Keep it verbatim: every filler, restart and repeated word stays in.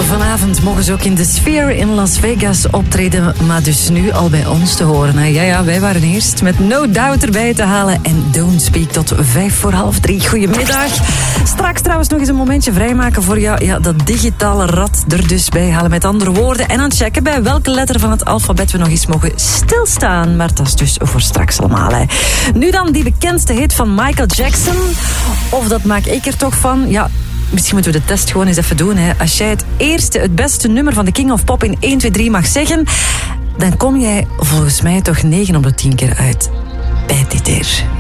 Vanavond mogen ze ook in de Sphere in Las Vegas optreden, maar dus nu al bij ons te horen. Hè? Ja, ja, wij waren eerst met No Doubt erbij te halen en Don't Speak tot vijf voor half drie. Goedemiddag. Straks trouwens nog eens een momentje vrijmaken voor jou. Ja, dat digitale rad er dus bij halen, met andere woorden. En aan het checken bij welke letter van het alfabet we nog eens mogen stilstaan. Maar dat is dus voor straks allemaal. Hè. Nu dan die bekendste hit van Michael Jackson. Of dat maak ik er toch van. Ja, misschien moeten we de test gewoon eens even doen. Hè. Als jij het eerste, het beste nummer van de King of Pop in één, twee, drie mag zeggen, dan kom jij volgens mij toch negen op de tien keer uit bij dit hier.